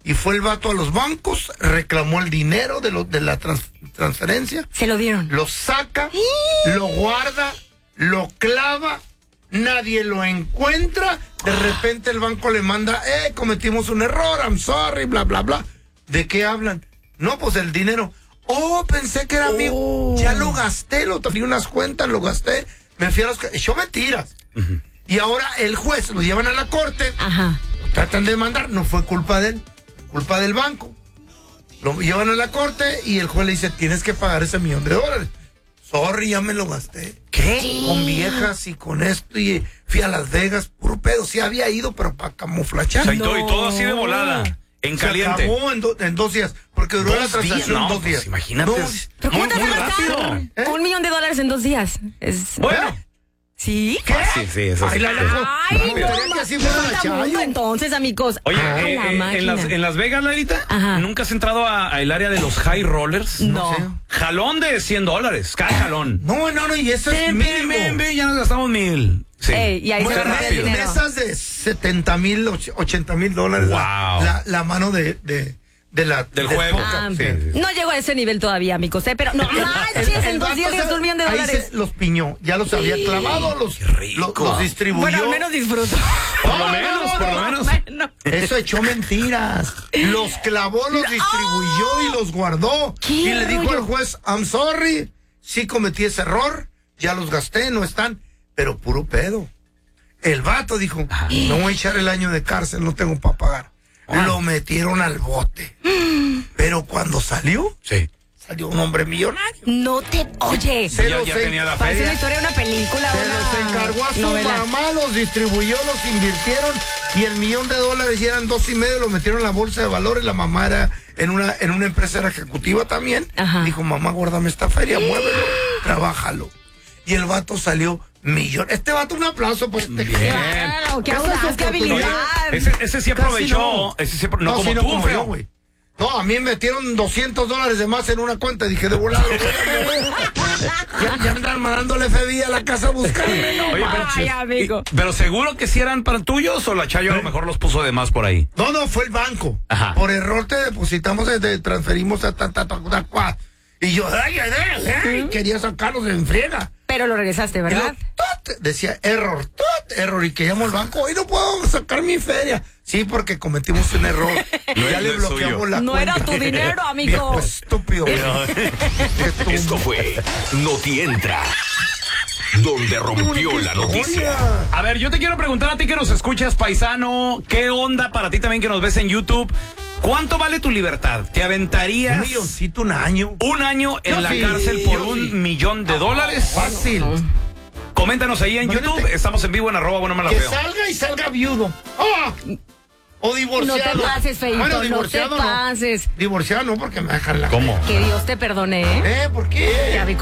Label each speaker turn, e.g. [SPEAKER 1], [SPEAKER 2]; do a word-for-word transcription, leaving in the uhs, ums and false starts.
[SPEAKER 1] Y fue el vato a los bancos, reclamó el dinero de, lo, de la trans, transferencia.
[SPEAKER 2] Se lo dieron.
[SPEAKER 1] Lo saca, lo guarda, lo clava, nadie lo encuentra. De repente el banco le manda, eh, cometimos un error, I'm sorry, bla, bla, bla. ¿De qué hablan? No, pues el dinero. Oh, pensé que era oh. mío. Ya lo gasté, lo traí unas cuentas, lo gasté. Me fui a los... Echó mentiras. Uh-huh. Y ahora el juez lo llevan a la corte.
[SPEAKER 2] Ajá.
[SPEAKER 1] Lo tratan de demandar. No fue culpa de él. Culpa del banco. Lo llevan a la corte y el juez le dice, tienes que pagar ese millón de dólares. Sorry, ya me lo gasté.
[SPEAKER 2] ¿Qué?
[SPEAKER 1] Con viejas y con esto y fui a Las Vegas, puro pedo. Sí había ido, pero para camuflachar.
[SPEAKER 3] O sea, y, no. todo, y todo así de volada. En
[SPEAKER 1] Se
[SPEAKER 3] caliente.
[SPEAKER 1] acabó en, do, en dos días, porque duró
[SPEAKER 3] ¿Dos
[SPEAKER 1] la transacción
[SPEAKER 3] días? No,
[SPEAKER 1] dos días.
[SPEAKER 3] Pues, imagínate.
[SPEAKER 2] ¿Pero cómo
[SPEAKER 3] muy,
[SPEAKER 2] te
[SPEAKER 3] muy
[SPEAKER 2] vas a gastar
[SPEAKER 3] ¿Eh?
[SPEAKER 2] un millón de dólares en dos días? Es...
[SPEAKER 3] Bueno.
[SPEAKER 2] ¿Sí?
[SPEAKER 1] ¿Qué?
[SPEAKER 3] Sí, sí, eso
[SPEAKER 1] Ay,
[SPEAKER 3] sí.
[SPEAKER 1] la dejó.
[SPEAKER 2] Ay,
[SPEAKER 1] No,
[SPEAKER 2] no,
[SPEAKER 1] quería que así
[SPEAKER 2] ma-
[SPEAKER 1] fuera la
[SPEAKER 2] mata
[SPEAKER 1] Chayo.
[SPEAKER 2] mundo, entonces, amigos.
[SPEAKER 3] Oye,
[SPEAKER 2] Ah,
[SPEAKER 3] eh,
[SPEAKER 2] la
[SPEAKER 3] eh, en,
[SPEAKER 2] máquina.
[SPEAKER 3] las, en Las Vegas, Larita,
[SPEAKER 2] Ajá.
[SPEAKER 3] ¿nunca has entrado al área de los high rollers?
[SPEAKER 2] No.
[SPEAKER 1] sé.
[SPEAKER 3] Jalón de cien dólares, cada jalón.
[SPEAKER 1] No, no, no, y eso es
[SPEAKER 3] Ven,
[SPEAKER 1] mínimo.
[SPEAKER 3] ven, ven, ven, ya nos gastamos mil. Sí.
[SPEAKER 2] Ey, y ahí
[SPEAKER 1] Bueno,
[SPEAKER 2] se va el
[SPEAKER 3] rápido.
[SPEAKER 1] de
[SPEAKER 2] dinero.
[SPEAKER 1] esas de setenta mil, ochenta mil dólares.
[SPEAKER 3] Wow.
[SPEAKER 1] La, la, la mano de, de, de la,
[SPEAKER 3] Del
[SPEAKER 1] de
[SPEAKER 3] juego.
[SPEAKER 1] poca.
[SPEAKER 2] Ah,
[SPEAKER 3] Sí, sí, sí.
[SPEAKER 2] no llego a ese nivel todavía, amigos, ¿eh? Pero no manches, en dos
[SPEAKER 1] vato
[SPEAKER 2] días
[SPEAKER 1] se-
[SPEAKER 2] gastó un millón de
[SPEAKER 1] ahí
[SPEAKER 2] dólares.
[SPEAKER 1] se los piñó, ya los había clavado, los,
[SPEAKER 3] Qué rico.
[SPEAKER 1] los, los distribuyó.
[SPEAKER 2] Bueno, al menos disfruto.
[SPEAKER 3] Por lo menos, por lo menos.
[SPEAKER 2] Bueno.
[SPEAKER 1] Eso echó mentiras. Los clavó, los distribuyó y los guardó.
[SPEAKER 2] ¿Qué
[SPEAKER 1] Y le dijo
[SPEAKER 2] rollo?
[SPEAKER 1] al juez, I'm sorry, sí cometí ese error, ya los gasté, no están, pero puro pedo. El vato dijo, no voy a echar el año de cárcel, no tengo para pagar.
[SPEAKER 3] Ah.
[SPEAKER 1] Lo metieron al bote. Pero cuando salió,
[SPEAKER 3] Sí.
[SPEAKER 1] salió un hombre millonario.
[SPEAKER 2] No te... Oye,
[SPEAKER 1] Se
[SPEAKER 3] Ya,
[SPEAKER 1] los
[SPEAKER 3] ya
[SPEAKER 1] en-
[SPEAKER 3] tenía la
[SPEAKER 2] parece una
[SPEAKER 3] feria.
[SPEAKER 2] historia de una película.
[SPEAKER 1] Se
[SPEAKER 2] una
[SPEAKER 1] los encargó a su
[SPEAKER 2] novela.
[SPEAKER 1] mamá, los distribuyó, los invirtieron y el millón de dólares ya eran dos y medio, lo metieron en la bolsa de valores. La mamá era en una en una empresa era ejecutiva también.
[SPEAKER 2] Ajá.
[SPEAKER 1] Dijo, mamá, guárdame esta feria, muévelo, trabájalo. Y el vato salió millón. Este vato, un aplauso por este.
[SPEAKER 3] Bien.
[SPEAKER 2] Claro, qué
[SPEAKER 1] Esa es
[SPEAKER 2] audaz,
[SPEAKER 1] su
[SPEAKER 2] qué
[SPEAKER 3] Oye,
[SPEAKER 2] habilidad.
[SPEAKER 3] ese, ese sí
[SPEAKER 1] Casi
[SPEAKER 3] aprovechó.
[SPEAKER 1] no.
[SPEAKER 3] Ese sí, apro- no, como
[SPEAKER 1] sí,
[SPEAKER 3] tú, feo.
[SPEAKER 1] yo, güey. No, a mí me metieron doscientos dólares de más en una cuenta. Dije, de volado. ya, ya andan mandando el F B I a la casa a buscarme. No,
[SPEAKER 3] Oye, pero,
[SPEAKER 2] Ay, amigo.
[SPEAKER 3] y- pero seguro que si eran para tuyos o la Chayo a lo mejor los puso de más por ahí.
[SPEAKER 1] No, no, fue el banco.
[SPEAKER 3] Ajá.
[SPEAKER 1] Por error te depositamos, te, te transferimos a ta, ta, ta, ta, ta. Y yo, ay, ay, ay, ay, quería sacarlos en friega.
[SPEAKER 2] Pero lo regresaste,
[SPEAKER 1] Y
[SPEAKER 2] ¿verdad?
[SPEAKER 1] luego, tut, decía error, tut, error. Y que llamo al banco, hoy no puedo sacar mi feria. Sí, porque cometimos un error.
[SPEAKER 3] No
[SPEAKER 1] ya
[SPEAKER 3] es-
[SPEAKER 1] le
[SPEAKER 3] no es
[SPEAKER 1] bloqueamos
[SPEAKER 3] suyo.
[SPEAKER 1] la
[SPEAKER 2] No
[SPEAKER 1] cuenta.
[SPEAKER 2] era tu dinero, amigo.
[SPEAKER 1] Viejo estúpido.
[SPEAKER 4] Esto fue Noti Entra, donde rompió la noticia.
[SPEAKER 3] A ver, yo te quiero preguntar a ti que nos escuchas, paisano, ¿qué onda para ti también que nos ves en YouTube? ¿Cuánto vale tu libertad? ¿Te aventarías
[SPEAKER 1] Un milloncito un año.
[SPEAKER 3] un año en
[SPEAKER 1] Yo
[SPEAKER 3] la
[SPEAKER 1] sí,
[SPEAKER 3] cárcel por
[SPEAKER 1] yo
[SPEAKER 3] un
[SPEAKER 1] sí.
[SPEAKER 3] millón de dólares?
[SPEAKER 1] Fácil.
[SPEAKER 3] Coméntanos ahí en
[SPEAKER 1] Imagínate.
[SPEAKER 3] YouTube. Estamos en vivo en arroba bueno me la
[SPEAKER 1] Que
[SPEAKER 3] veo.
[SPEAKER 1] salga y salga viudo. ¡Ah! O
[SPEAKER 2] No
[SPEAKER 1] divorciado.
[SPEAKER 2] te pases, feito,
[SPEAKER 1] Bueno,
[SPEAKER 2] no te
[SPEAKER 1] divorciado
[SPEAKER 2] pases.
[SPEAKER 1] Divorciado no, porque me dejan la
[SPEAKER 3] ¿Cómo?
[SPEAKER 2] Que Dios te perdone, ¿eh?
[SPEAKER 1] ¿Eh? ¿Por qué?
[SPEAKER 2] Ya vi